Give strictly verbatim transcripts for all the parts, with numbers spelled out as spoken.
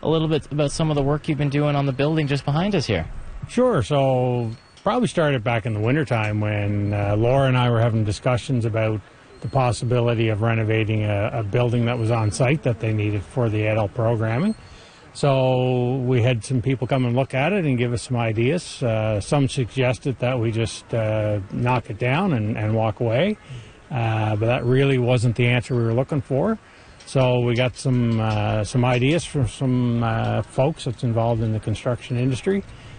a little bit about some of the work you've been doing on the building just behind us here. Sure. So probably started back in the wintertime when uh, Laura and I were having discussions about the possibility of renovating a, a building that was on site that they needed for the adult programming. So we had some people come and look at it and give us some ideas. Uh, some suggested that we just uh, knock it down and, and walk away, uh, but that really wasn't the answer we were looking for. So we got some uh, some ideas from some uh, folks that's involved in the construction industry,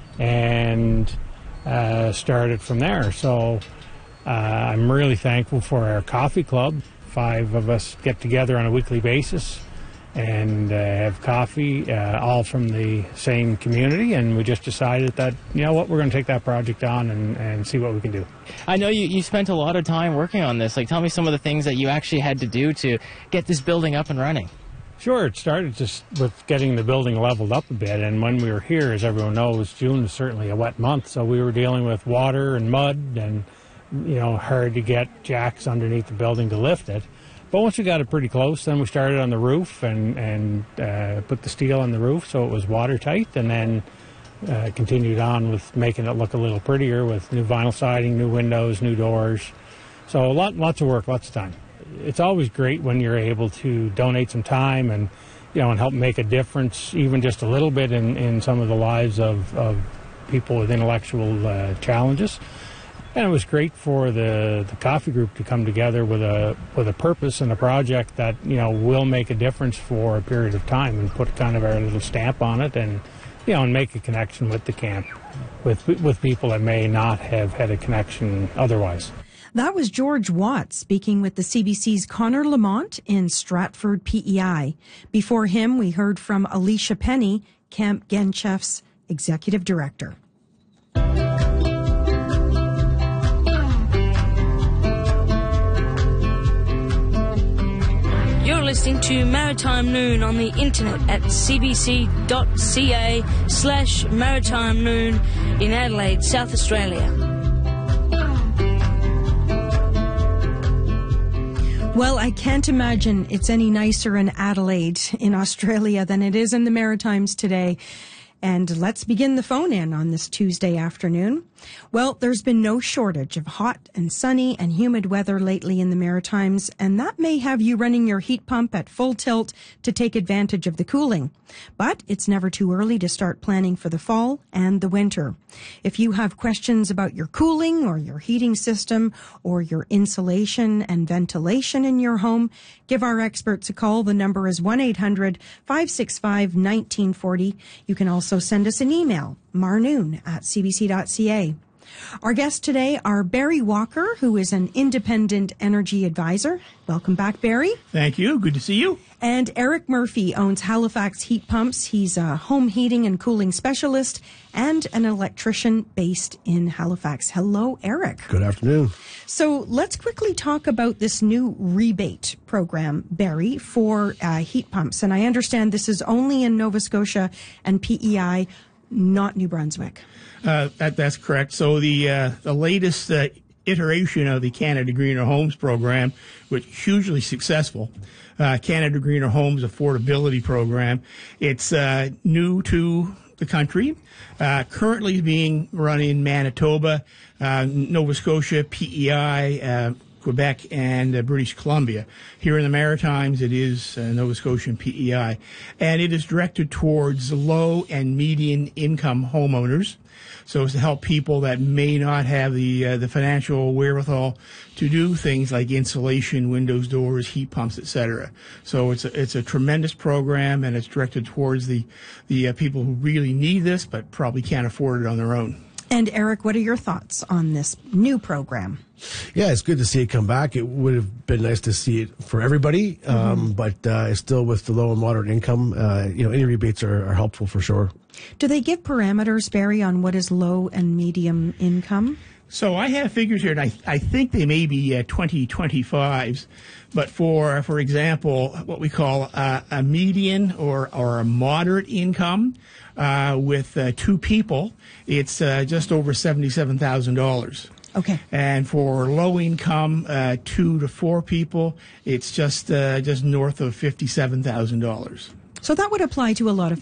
and uh, started from there. So uh, I'm really thankful for our coffee club. Five of us get together on a weekly basis and uh, have coffee, uh, all from the same community, and we just decided that, you know what, we're going to take that project on and, and see what we can do. I know you, you spent a lot of time working on this. Like, tell me some of the things that you actually had to do to get this building up and running. Sure, it started just with getting the building leveled up a bit, and when we were here, as everyone knows, June is certainly a wet month, so we were dealing with water and mud and, you know, hard to get jacks underneath the building to lift it. But once we got it pretty close, then we started on the roof and, and uh, put the steel on the roof so it was watertight, and then uh, continued on with making it look a little prettier with new vinyl siding, new windows, new doors. So a lot, lots of work, lots of time. It's always great when you're able to donate some time and, you know, and help make a difference, even just a little bit in, in some of the lives of, of people with intellectual uh, challenges. And it was great for the, the coffee group to come together with a with a purpose and a project that, you know, will make a difference for a period of time and put kind of our little stamp on it, and, you know, and make a connection with the camp, with with people that may not have had a connection otherwise. That was George Watt speaking with the C B C's Connor Lamont in Stratford, P E I. Before him, we heard from Alicia Penny, Camp Genchef's executive director. You're listening to Maritime Noon on the internet at cbc.ca slash Maritime Noon in Adelaide, South Australia. Well, I can't imagine it's any nicer in Adelaide in Australia than it is in the Maritimes today. And let's begin the phone in on this Tuesday afternoon. Well, there's been no shortage of hot and sunny and humid weather lately in the Maritimes, and that may have you running your heat pump at full tilt to take advantage of the cooling. But it's never too early to start planning for the fall and the winter. If you have questions about your cooling or your heating system or your insulation and ventilation in your home, give our experts a call. The number is one eight hundred, five six five, one nine four zero. You can also send us an email, marnoon at cbc.ca. Our guests today are Barry Walker, who is an independent energy advisor. Welcome back, Barry. Thank you. Good to see you. And Eric Murphy owns Halifax Heat Pumps. He's a home heating and cooling specialist and an electrician based in Halifax. Hello, Eric. Good afternoon. So let's quickly talk about this new rebate program, Barry, for uh, heat pumps. And I understand this is only in Nova Scotia and P E I, not New Brunswick. Uh, that, that's correct. So the uh, the latest uh, iteration of the Canada Greener Homes program, which is hugely successful, uh, Canada Greener Homes Affordability Program. It's uh, new to the country, uh, currently being run in Manitoba, uh, Nova Scotia, P E I, uh, Quebec, and uh, British Columbia. Here in the Maritimes, it is uh, Nova Scotia and P E I. And it is directed towards low and median income homeowners. So it's to help people that may not have the uh, the financial wherewithal to do things like insulation, windows, doors, heat pumps, et cetera. So it's a, it's a tremendous program, and it's directed towards the, the uh, people who really need this but probably can't afford it on their own. And Eric, what are your thoughts on this new program? Yeah, it's good to see it come back. It would have been nice to see it for everybody, um, mm-hmm. but uh, it's still with the low and moderate income. Uh, you know, any rebates are, are helpful for sure. Do they give parameters, Barry, on what is low and medium income? So I have figures here, and I, I think they may be uh, twenty twenty-fives. But for, for example, what we call uh, a median or, or a moderate income uh, with uh, two people, it's uh, just over seventy-seven thousand dollars. Okay. And for low income, uh, two to four people, it's just uh, just north of fifty-seven thousand dollars. So that would apply to a lot of